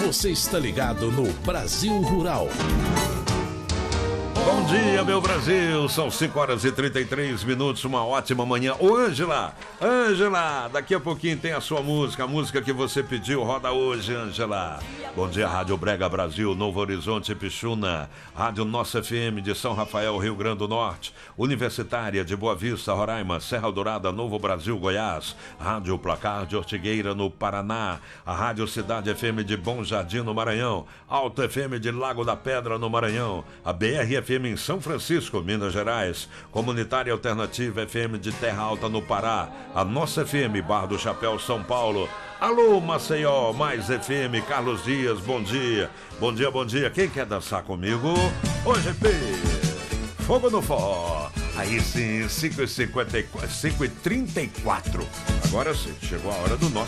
Você está ligado no Brasil Rural. Bom dia, meu Brasil. São 5h33, uma ótima manhã. Ô, Ângela, daqui a pouquinho tem a sua música, a música que você pediu. Roda hoje, Ângela. Bom dia, Rádio Brega Brasil, Novo Horizonte, Pixuna, Rádio Nossa FM de São Rafael, Rio Grande do Norte, Universitária de Boa Vista, Roraima, Serra Dourada, Novo Brasil, Goiás, Rádio Placar de Ortigueira, no Paraná, a Rádio Cidade FM de Bom Jardim, no Maranhão, Alto FM de Lago da Pedra, no Maranhão, a BR FM em São Francisco, Minas Gerais, Comunitária Alternativa FM de Terra Alta, no Pará, a Nossa FM, Barra do Chapéu, São Paulo. Alô, Maceió, Mais FM, Carlos Dias, bom dia. Bom dia, bom dia. Quem quer dançar comigo? Hoje é Fogo no Forró. Aí sim, 5h34. Agora sim, chegou a hora do nosso